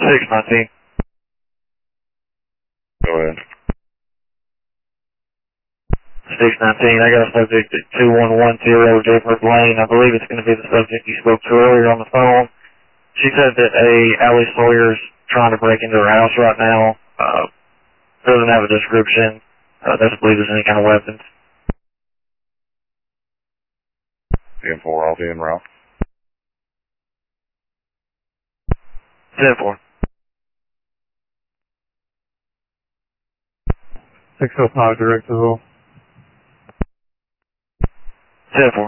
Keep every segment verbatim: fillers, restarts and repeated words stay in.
six nineteen. Go ahead. six nineteen, I got a subject at two one one zero Jeffers Lane. I believe it's going to be the subject you spoke to earlier on the phone. She said that a Allie Sawyer's trying to break into her house right now. Uh, doesn't have a description. Uh, doesn't believe there's any kind of weapons. ten four, I'll be en route. ten four. six oh five direct as well. ten four.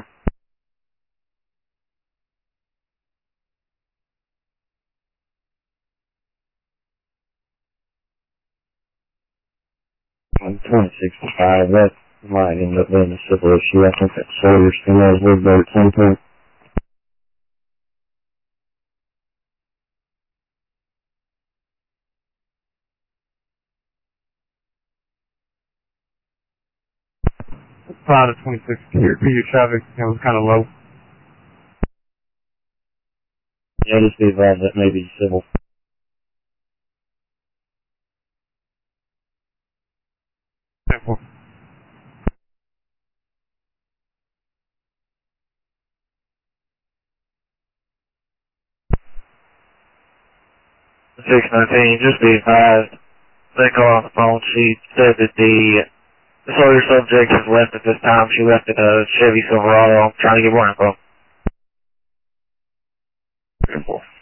On twenty sixty-five, that might end up being a civil issue. I think that Sawyer's still has lived there at some point. five to twenty-six, your, your traffic was kind of low. Yeah, just be advised that may be civil. Simple. six nineteen, just be advised. They called on the phone. She said that the, the Sawyer subject has left at this time. She left at a Chevy Silverado. I'm trying to get more info. ten four.